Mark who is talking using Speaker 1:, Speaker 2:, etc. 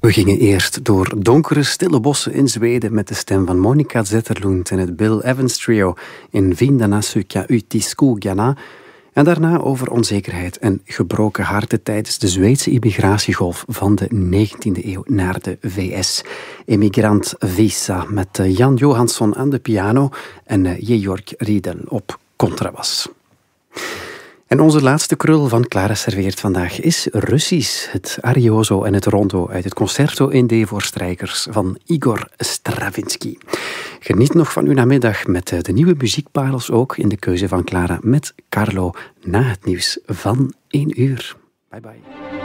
Speaker 1: We gingen eerst door donkere, stille bossen in Zweden met de stem van Monica Zetterlund en het Bill Evans Trio in Vindarna söka ut i skogarna. En daarna over onzekerheid en gebroken harten tijdens de Zweedse immigratiegolf van de 19e eeuw naar de VS. Emigrant Visa met Jan Johansson aan de piano en Georg Riedel op contrabas. En onze laatste krul van Clara serveert vandaag is Russisch. Het arioso en het rondo uit het Concerto in D voor strijkers van Igor Stravinsky. Geniet nog van uw namiddag met de nieuwe muziekparels ook in de keuze van Clara met Carlo na het nieuws van 1 uur. Bye bye.